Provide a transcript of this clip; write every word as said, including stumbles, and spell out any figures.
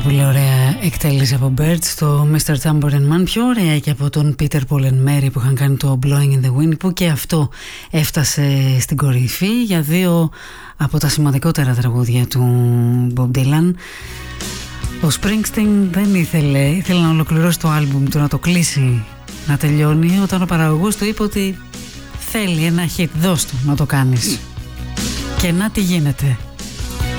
πολύ ωραία εκτέλεση από Birds, το μίστερ Tambourine Man, πιο ωραία και από τον Peter Paul and Mary που είχαν κάνει το Blowing in the Wind, που και αυτό έφτασε στην κορυφή για δύο από τα σημαντικότερα τραγούδια του Bob Dylan. Ο Springsteen δεν ήθελε, ήθελε να ολοκληρώσει το άλμπουμ του, να το κλείσει, να τελειώνει, όταν ο παραγωγός του είπε ότι θέλει ένα hit, δώσ' του να το κάνεις. Και να τι γίνεται.